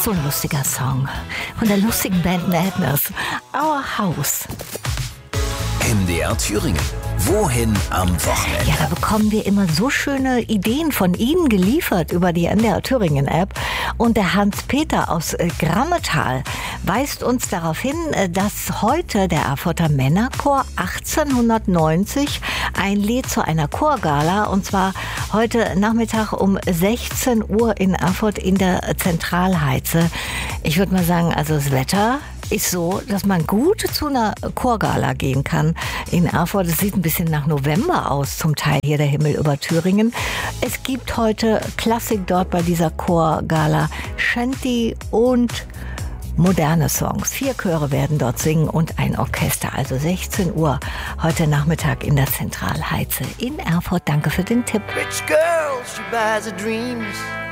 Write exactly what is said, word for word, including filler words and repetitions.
so ein lustiger Song von der lustigen Band Madness. Our House. M D R Thüringen. Wohin am Wochenende? Ja, da bekommen wir immer so schöne Ideen von Ihnen geliefert über die M D R Thüringen App. Und der Hans-Peter aus äh, Grammetal weist uns darauf hin, äh, dass heute der Erfurter Männerchor achtzehnhundertneunzig einlädt zu einer Chorgala. Und zwar heute Nachmittag um sechzehn Uhr in Erfurt in der Zentralheize. Ich würde mal sagen, also das Wetter ist so, dass man gut zu einer Chorgala gehen kann in Erfurt. Es sieht ein bisschen nach November aus, zum Teil hier der Himmel über Thüringen. Es gibt heute Klassik dort bei dieser Chorgala, Shanty und moderne Songs. Vier Chöre werden dort singen und ein Orchester. Also sechzehn Uhr heute Nachmittag in der Zentralheize in Erfurt. Danke für den Tipp. Rich girl, she buys her dreams.